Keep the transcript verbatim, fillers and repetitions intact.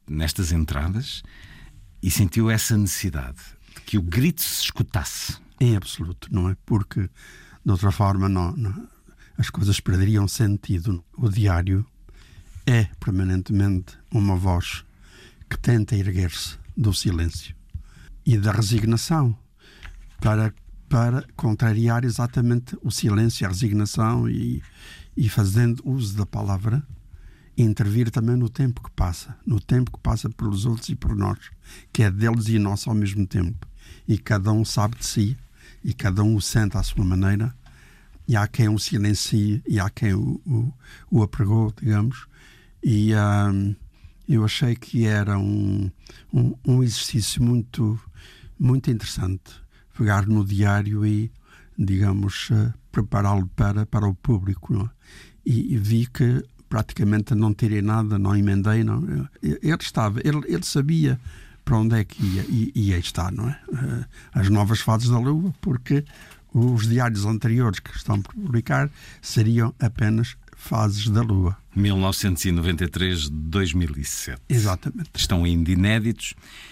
nestas entradas e sentiu essa necessidade de que o grito se escutasse. Em absoluto, não é? Porque, de outra forma, não, não, as coisas perderiam sentido. O diário é permanentemente uma voz que tenta erguer-se do silêncio e da resignação para, para contrariar exatamente o silêncio e a resignação e, e fazendo uso da palavra, intervir também no tempo que passa, no tempo que passa pelos outros e por nós, que é deles e nosso ao mesmo tempo. E cada um sabe de si e cada um o sente à sua maneira, e há quem o silencie e há quem o, o, o apregou, digamos. E um, eu achei que era um, um, um exercício muito, muito interessante, pegar no diário e, digamos, uh, prepará-lo para, para o público. Não é? e, e vi que praticamente não tirei nada, não emendei. Não. Ele estava, ele, ele sabia para onde é que ia, e, e aí está, não é? Uh, as novas fases da Lua, porque os diários anteriores que estão por publicar seriam apenas fases da Lua. mil novecentos e noventa e três a dois mil e sete. Exatamente. Estão ainda inéditos